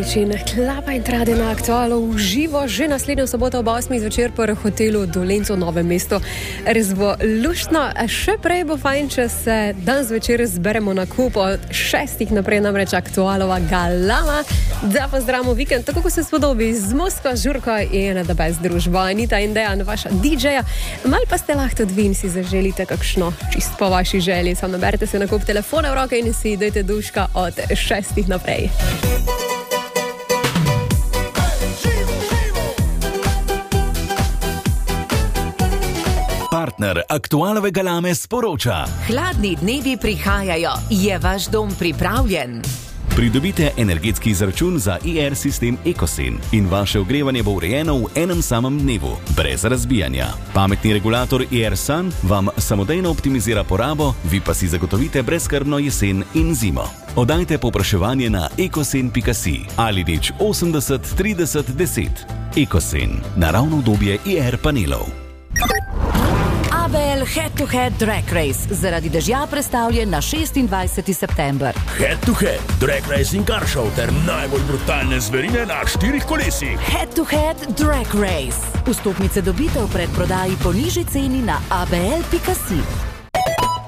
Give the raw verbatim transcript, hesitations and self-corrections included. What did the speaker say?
način. Klapa in trade na aktualu v živo že naslednjo soboto ob osmih zvečer po hotelu Dolenco v Novem mestu. Res bo luštno, še prej bo fajn, če se dan zvečer zberemo na kup od šestih naprej, namreč aktualova galama, da pozdravimo vikend, tako ko se spodobi z Moskvo, Žurko in da bez družbo. Anita in Dejan, vaša didžeja. Mal pa ste lahko tudi vi in si zaželite kakšno čist po vaši želji. Sam naberite se na kup telefona v roke in si dajte duška od šestih naprej. Partner aktualove galame sporoča: hladni dnevi prihajajo, je vaš dom pripravljen? Pridobite energetski izračun za I R sistem Ekosen in vaše ogrevanje bo urejeno v enem samem dnevu, brez razbijanja. Pametni regulator I R Sun vam samodejno optimizira porabo, vi pa si zagotovite brezskrbno jesen in zimo. Oddajte povpraševanje na ekosen pika si ali nič osemdeset trideset deset. Ekosen, naravno udobje I R panelov. A B L Head to Head Drag Race zaradi dežja prestavljen na šestindvajseti september. Head to Head Drag Race in Car Show ter najbolj brutalne zverine na štirih kolesih. Head to Head Drag Race. Vstopnice dobite v predprodaji po nižji ceni na a b l pika si.